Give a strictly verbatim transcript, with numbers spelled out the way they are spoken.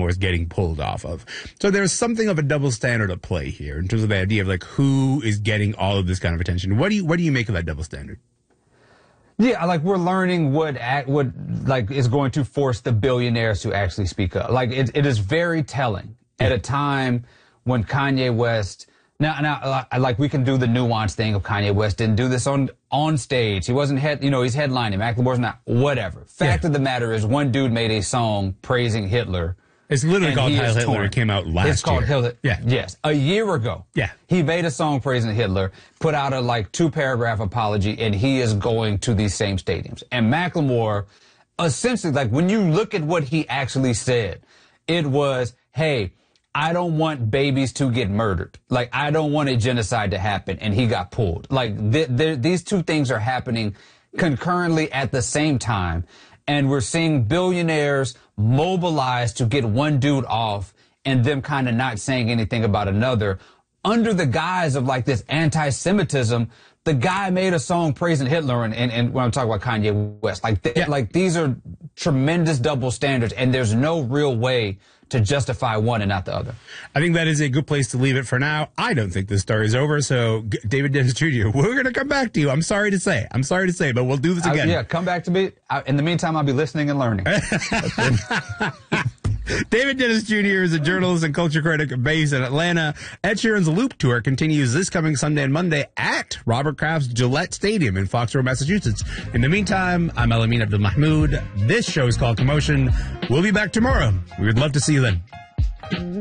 Macklemore is getting pulled off of. So there's something of a double standard at play here in terms of the idea of like who is getting all of this kind of attention. What do you what do you make of that double standard? Yeah, like we're learning what act, what like is going to force the billionaires to actually speak up. Like it, it is very telling at a time when Kanye West. Now, now, like we can do the nuance thing of Kanye West didn't do this on on stage. He wasn't head, you know, he's headlining. Macklemore's not. Whatever. Fact yeah. of the matter is, one dude made a song praising Hitler. It's literally called Heil Hitler. Torn. It came out last year. It's called year. Hitler. Yeah. Yes. A year ago. Yeah. He made a song praising Hitler, put out a like two paragraph apology, and he is going to these same stadiums. And Macklemore, essentially, like when you look at what he actually said, it was, hey, I don't want babies to get murdered. Like, I don't want a genocide to happen. And he got pulled. Like, th th these two things are happening concurrently at the same time. And we're seeing billionaires mobilize to get one dude off and them kind of not saying anything about another under the guise of like this anti-Semitism. The guy made a song praising Hitler, and, and, and when I'm talking about Kanye West, like, th yeah. like these are tremendous double standards, and there's no real way to justify one and not the other. I think that is a good place to leave it for now. I don't think this story is over, so G David Dennis Junior, we're going to come back to you. I'm sorry to say. I'm sorry to say, but we'll do this again. I, yeah, come back to me. I, in the meantime, I'll be listening and learning. David Dennis Junior is a journalist and culture critic based in Atlanta. Ed Sheeran's Loop Tour continues this coming Sunday and Monday at Robert Kraft's Gillette Stadium in Foxborough, Massachusetts. In the meantime, I'm Elamin Abdul Mahmoud. This show is called Commotion. We'll be back tomorrow. We would love to see you then.